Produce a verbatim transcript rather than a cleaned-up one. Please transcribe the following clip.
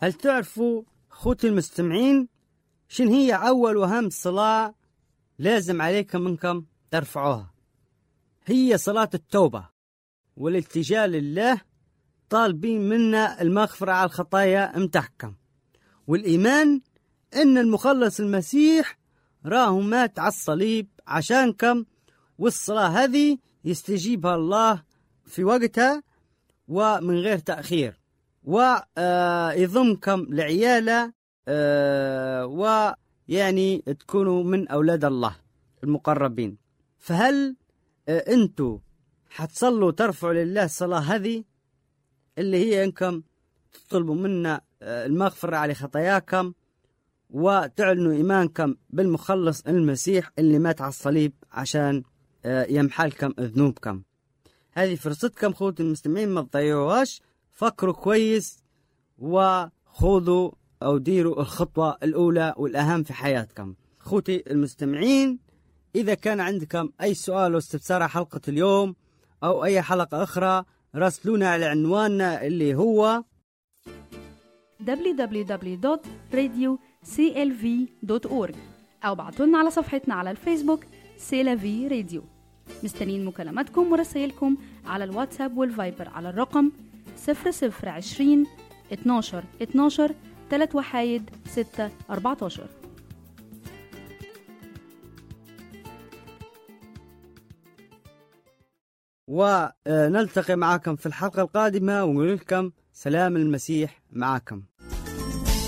هل تعرفوا خوتي المستمعين شن هي أول وأهم صلاة لازم عليكم منكم ترفعوها؟ هي صلاة التوبة والالتجاء لله، طالبين منا المغفرة على الخطايا متاعكم، والإيمان إن المخلص المسيح راه مات على الصليب عشانكم، والصلاة هذه يستجيبها الله في وقتها ومن غير تأخير، ويضمكم لعياله، ويعني تكونوا من أولاد الله المقربين. فهل أنتوا حتصلوا ترفعوا لله الصلاة هذه اللي هي إنكم تطلبوا منا المغفرة على خطاياكم وتعلنوا إيمانكم بالمخلص المسيح اللي مات على الصليب عشان يمحلكم ذنوبكم؟ هذه فرصتكم خوتي المستمعين، ما تضيعوهاش. فكروا كويس وخذوا أو ديروا الخطوة الأولى والأهم في حياتكم. خوتي المستمعين، إذا كان عندكم أي سؤال أو استفسار على حلقة اليوم أو أي حلقة أخرى، راسلونا على عنواننا اللي هو دبليو دبليو دبليو دوت راديو سي إل في دوت أورج أو بعتولنا على صفحتنا على الفيسبوك سيلافي راديو. مستنين مكالماتكم ورسائلكم على الواتساب والفايبر على الرقم صفر صفر عشرين اتناشر اتناشر تلات وحايد ستة أربعتاشر. ونلتقي معكم في الحلقة القادمة ونقول لكم سلام المسيح معكم.